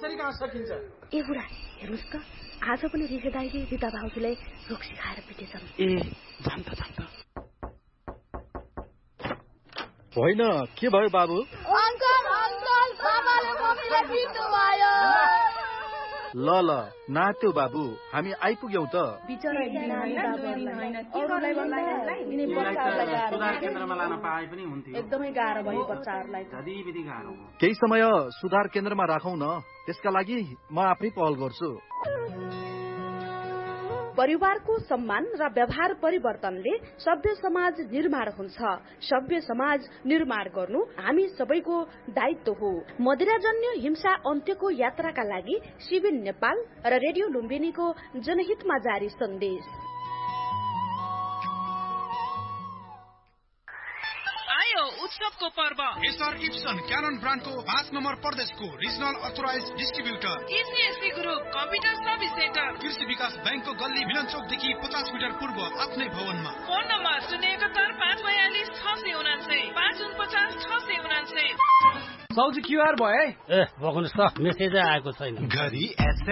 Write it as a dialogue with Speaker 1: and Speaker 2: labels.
Speaker 1: त्यसरी कहाँ सकिन्छ?
Speaker 2: ए बुढा हेर्नुस् त, आज पनि ऋषि दाइले रिता भाउजूलाई रोक्सी खाएर पिटेछन्।
Speaker 3: ए जान्छ जान्छ।
Speaker 4: होइन के भयो बाबु?
Speaker 5: अङ्कल अङ्कल बाबाले मम्मीलाई पिट्नु भयो।
Speaker 4: ल ल नात्यो बाबु, हामी आइपुग्यौं त।
Speaker 3: सुधार केन्द्रमा लान पाए पनि हुन्थ्यो।
Speaker 2: एकदमै गाह्रो भयो बच्चाहरूलाई।
Speaker 4: केही समय सुधार केन्द्रमा राखौं न, त्यसका लागि म आफै पहल गर्छु।
Speaker 2: परिवारको सम्मान र व्यवहार परिवर्तनले सभ्य समाज निर्माण हुन्छ। सभ्य समाज निर्माण गर्नु हामी सबैको दायित्व हो। मदिराजन्य हिंसा अन्त्यको यात्राका लागि सिबिन नेपाल र रेडियो लुम्बिनीको जनहितमा जारी सन्देश।
Speaker 6: उत्सवको पर्व
Speaker 7: एसआर इप्सन क्यानन ब्रान्डको 5 नम्बर प्रदेशको regional authorise distributor
Speaker 6: केसीएससी group computer service centre
Speaker 7: कृषि विकास बैंकको गल्ली मिलन चौकदेखि 50 मिटर पूर्व आफ्नै भवनमा।
Speaker 6: Phone number 071 542 649 549 649।
Speaker 1: साउजी क्युआर भयो है।
Speaker 3: ए बग्नुस् त, मेसेजै आएको छैन।
Speaker 7: घरि